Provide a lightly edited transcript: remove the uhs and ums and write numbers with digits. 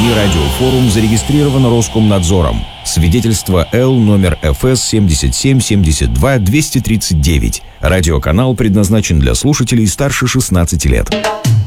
Радиофорум зарегистрирован Роскомнадзором. Свидетельство Л номер ФС 77 72 239. Радиоканал предназначен для слушателей старше 16 лет.